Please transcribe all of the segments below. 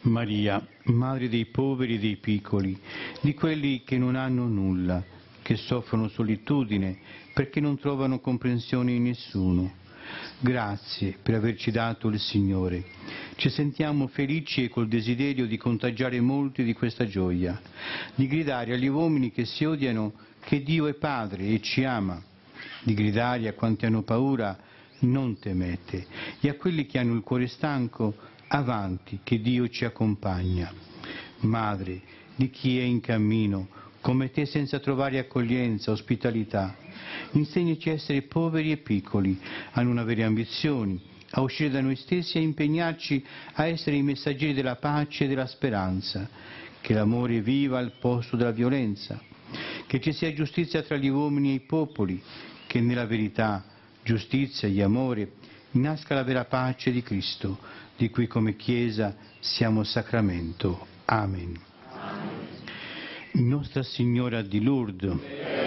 Maria, Madre dei poveri e dei piccoli, di quelli che non hanno nulla, che soffrono solitudine perché non trovano comprensione in nessuno. Grazie per averci dato il Signore. Ci sentiamo felici e col desiderio di contagiare molti di questa gioia, di gridare agli uomini che si odiano che Dio è Padre e ci ama, di gridare a quanti hanno paura: non temete, e a quelli che hanno il cuore stanco: avanti, che Dio ci accompagna. Madre di chi è in cammino, come te, senza trovare accoglienza, ospitalità, insegnaci a essere poveri e piccoli, a non avere ambizioni, a uscire da noi stessi e a impegnarci a essere i messaggeri della pace e della speranza, che l'amore viva al posto della violenza, che ci sia giustizia tra gli uomini e i popoli, che nella verità, giustizia e amore nasca la vera pace di Cristo, di cui come Chiesa siamo sacramento. Amen. Nostra Signora di Lourdes,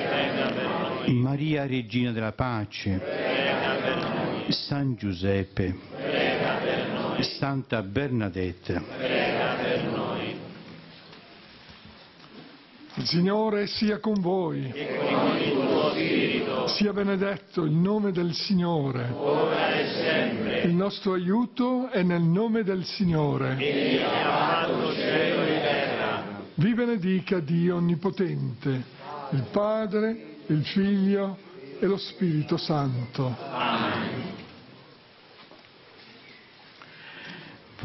Maria Regina della Pace, San Giuseppe, Santa Bernadette. Il Signore sia con voi. E con il tuo spirito. Sia benedetto il nome del Signore. Ora e sempre. Il nostro aiuto è nel nome del Signore. Egli ha fatto cielo e terra. Vi benedica Dio Onnipotente, il Padre, il Figlio e lo Spirito Santo. Amen.